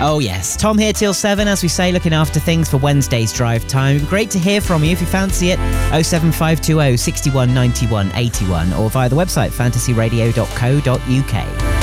Oh yes, Tom here till 7, as we say, looking after things for Wednesday's drive time. It'd be great to hear from you if you fancy it. 07520 61 91 81 or via the website fantasyradio.co.uk.